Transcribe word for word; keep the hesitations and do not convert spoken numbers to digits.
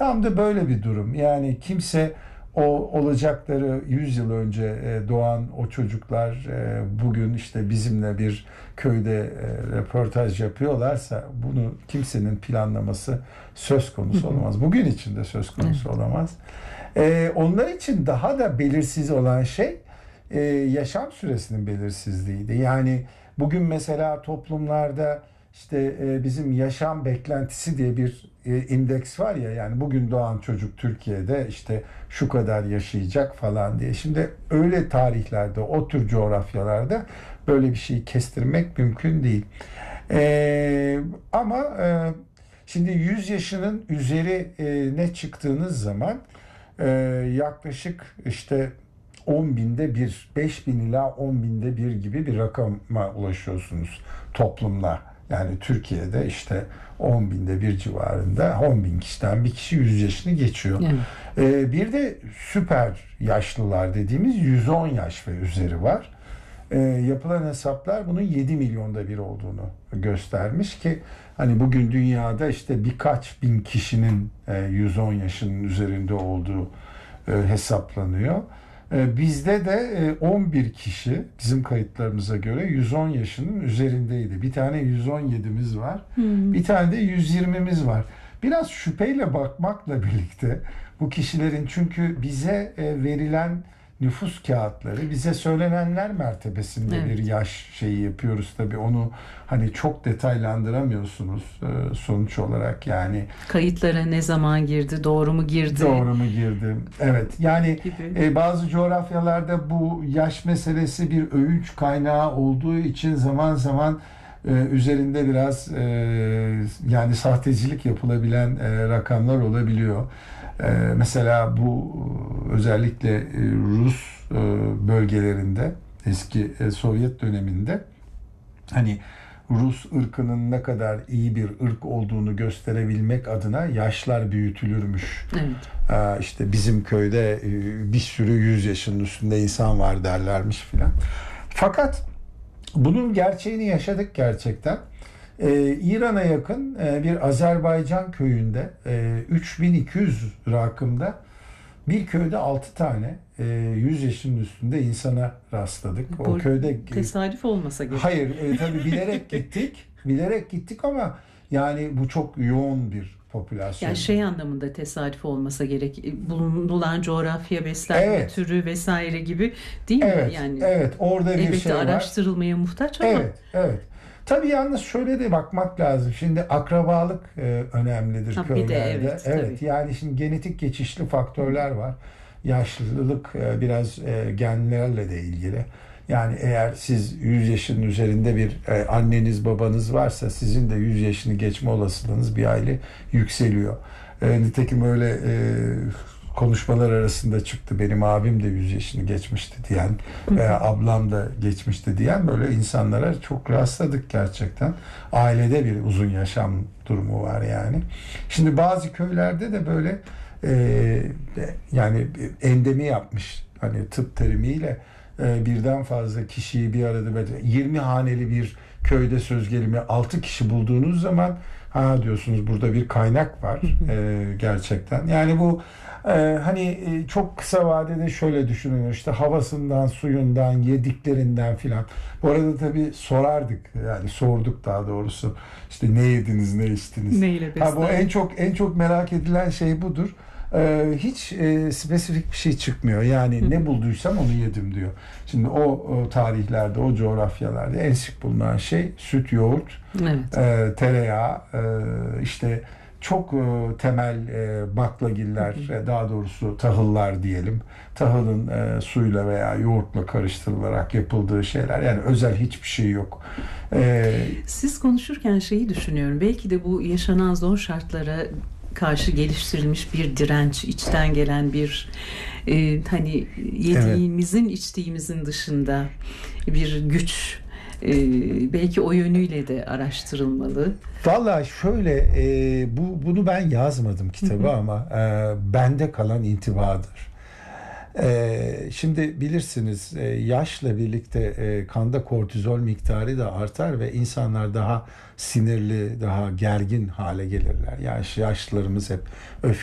Tam da böyle bir durum. Yani kimse o olacakları yüz yıl önce e, doğan o çocuklar e, bugün işte bizimle bir köyde e, röportaj yapıyorlarsa bunu kimsenin planlaması söz konusu olamaz. Bugün için de söz konusu Evet. olamaz. E, onlar için daha da belirsiz olan şey e, yaşam süresinin belirsizliğiydi. Yani bugün mesela toplumlarda işte e, bizim yaşam beklentisi diye bir e, indeks var ya, yani bugün doğan çocuk Türkiye'de işte şu kadar yaşayacak falan diye. Şimdi öyle tarihlerde, o tür coğrafyalarda böyle bir şeyi kestirmek mümkün değil. E, ama e, şimdi yüz yaşının üzeri e, ne çıktığınız zaman e, yaklaşık işte on binde bir, beş bin ila on binde bir gibi bir rakama ulaşıyorsunuz toplumla. Yani Türkiye'de işte on binde bir civarında, on bin kişiden bir kişi yüz yaşını geçiyor. Evet. Ee, bir de süper yaşlılar dediğimiz yüz on yaş ve üzeri var. Ee, yapılan hesaplar bunun yedi milyonda bir olduğunu göstermiş ki hani bugün dünyada işte birkaç bin kişinin e, yüz on yaşının üzerinde olduğu e, hesaplanıyor. E, bizde de e, on bir kişi bizim kayıtlarımıza göre yüz on yaşının üzerindeydi. Bir tane yüz on yedimiz var. Hmm. Bir tane de yüz yirmimiz var. Biraz şüpheyle bakmakla birlikte bu kişilerin, çünkü bize e, verilen nüfus kağıtları, bize söylenenler mertebesinde Evet. bir yaş şeyi yapıyoruz tabii. Onu hani çok detaylandıramıyorsunuz e, sonuç olarak yani. Kayıtlara ne zaman girdi, doğru mu girdi Doğru mu girdim? Evet. Yani gibi. e, bazı coğrafyalarda bu yaş meselesi bir övünç kaynağı olduğu için zaman zaman e, üzerinde biraz e, yani sahtecilik yapılabilen e, rakamlar olabiliyor. E, mesela bu özellikle e, Rus e, bölgelerinde, eski e, Sovyet döneminde hani Rus ırkının ne kadar iyi bir ırk olduğunu gösterebilmek adına yaşlar büyütülürmüş. Evet. Ee, işte bizim köyde e, bir sürü yüz yaşının üstünde insan var derlermiş filan. Fakat bunun gerçeğini yaşadık gerçekten. Ee, İran'a yakın e, bir Azerbaycan köyünde e, üç bin iki yüz rakımda bir köyde altı tane e, yüz yaşının üstünde insana rastladık. O Bu köyde e, tesadüf olmasa gerek. hayır, e, tabii bilerek gittik. Bilerek gittik ama yani bu çok yoğun bir popülasyon. Yani şey anlamında tesadüf olmasa gerek. Bulunulan coğrafya, beslenme Evet. türü vesaire gibi değil mi? Evet, Yani evet. Orada bir elbette şey var. araştırılmaya muhtaç ama Evet, evet. Tabii yalnız şöyle de bakmak lazım. Şimdi akrabalık e, önemlidir Ha, bir de köylerde. evet, Evet, tabii. yani şimdi genetik geçişli faktörler var. Yaşlılık e, biraz e, genlerle de ilgili. Yani eğer siz yüz yaşının üzerinde bir e, anneniz babanız varsa sizin de yüz yaşını geçme olasılığınız bir aile yükseliyor. E, nitekim öyle e, konuşmalar arasında çıktı. Benim abim de yüz yaşını geçmişti diyen veya ablam da geçmişti diyen böyle insanlara çok rastladık gerçekten. Ailede bir uzun yaşam durumu var yani. Şimdi bazı köylerde de böyle e, yani endemi yapmış, hani tıp terimiyle e, birden fazla kişiyi bir arada böyle yirmi haneli bir köyde söz gelimi altı kişi bulduğunuz zaman ha diyorsunuz burada bir kaynak var e, gerçekten. Yani bu e, hani e, çok kısa vadede şöyle düşünün, işte havasından, suyundan, yediklerinden filan. Bu arada tabii sorardık, yani sorduk daha doğrusu, işte ne yediniz, ne içtiniz. neyle Ha, bu en beslendik? çok en çok merak edilen şey budur. Ee, hiç e, spesifik bir şey çıkmıyor. Yani ne bulduysam onu yedim diyor. Şimdi o, o tarihlerde, o coğrafyalarda en sık bulunan şey süt, yoğurt, Evet. e, tereyağı, e, işte çok e, temel e, baklagiller, e, daha doğrusu tahıllar diyelim. Tahılın e, suyla veya yoğurtla karıştırılarak yapıldığı şeyler. Yani özel hiçbir şey yok. E, Siz konuşurken şeyi düşünüyorum. Belki de bu yaşanan zor şartlara karşı geliştirilmiş bir direnç, içten gelen bir e, hani yediğimizin, içtiğimizin dışında bir güç. E, belki o yönüyle de araştırılmalı. Vallahi şöyle, e, bu bunu ben yazmadım kitabı ama e, bende kalan intibadır. E, şimdi bilirsiniz e, yaşla birlikte e, kanda kortizol miktarı da artar ve insanlar daha sinirli, daha gergin hale gelirler. Yani yaşlılarımız hep öfke